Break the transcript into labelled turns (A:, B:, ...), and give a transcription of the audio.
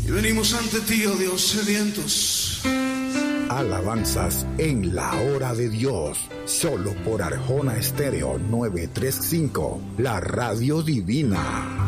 A: Y venimos ante ti, oh Dios, sedientos.
B: Alabanzas en la hora de Dios, solo por Arjona Estéreo 935, la radio divina.